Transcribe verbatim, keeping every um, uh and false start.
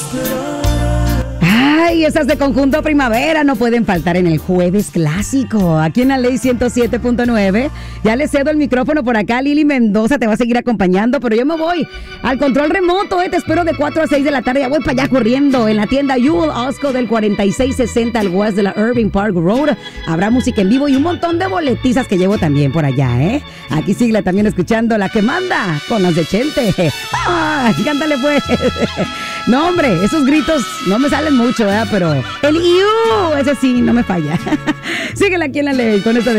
Ay, esas de Conjunto Primavera no pueden faltar en el Jueves Clásico. Aquí en la Ley ciento siete punto nueve. Ya le cedo el micrófono por acá. Lili Mendoza te va a seguir acompañando, pero yo me voy al control remoto. Eh. Te espero de cuatro a seis de la tarde. Ya voy para allá corriendo en la tienda Jewel Osco del cuarenta y seis sesenta al West de la Irving Park Road. Habrá música en vivo y un montón de boletizas que llevo también por allá. ¿eh? Aquí sigue también escuchando La que manda con las de Chente. ¡Ah! Cántale pues. No, hombre, esos gritos no me salen mucho, ¿verdad? Pero el iu, ese sí, no me falla. Síguela aquí en la Ley con esta de